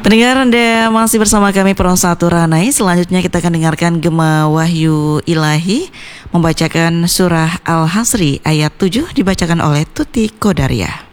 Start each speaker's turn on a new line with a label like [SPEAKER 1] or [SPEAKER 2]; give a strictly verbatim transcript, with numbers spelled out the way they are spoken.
[SPEAKER 1] Pendengar, Anda masih bersama kami Pro satu Ranai. Selanjutnya kita akan dengarkan Gema Wahyu Ilahi membacakan surah Al-Hasri ayat tujuh dibacakan oleh Tuti Kodaria.